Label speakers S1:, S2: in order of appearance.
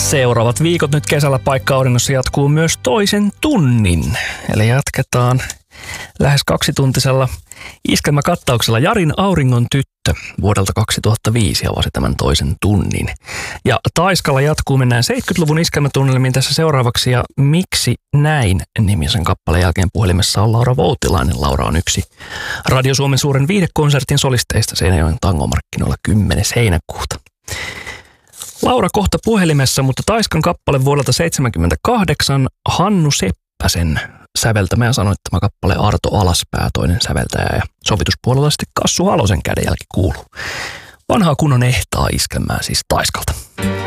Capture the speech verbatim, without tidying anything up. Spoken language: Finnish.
S1: Seuraavat viikot nyt kesällä paikka-auringossa jatkuu myös toisen tunnin. Eli jatketaan lähes kaksituntisella iskelmäkattauksella. Jarin Auringon tyttö vuodelta kaksituhattaviisi avasi tämän toisen tunnin. Ja Taiskalla jatkuu, mennään seitsemänkymmentäluvun iskelmätunnelmiin tässä seuraavaksi. Ja Miksi näin -nimisen kappaleen jälkeen puhelimessa on Laura Voutilainen. Laura on yksi Radio Suomen suuren viihdekonsertin solisteista Seinäjoen tangomarkkinoilla kymmenes heinäkuuta. Laura kohta puhelimessa, mutta Taiskan kappale vuodelta seitsemänkymmentäkahdeksan, Hannu Seppäsen säveltämä ja sanoittama kappale Arto Alaspää, toinen säveltäjä, ja sovituspuolella sitten Kassu Halosen kädenjälki kuuluu. Vanhaa kunnon ehtaa iskelmää siis Taiskalta.